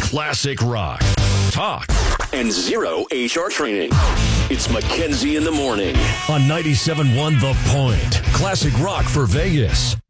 classic rock, talk, and zero HR training. It's Mackenzie in the Morning on 97.1 The Point. Classic rock for Vegas.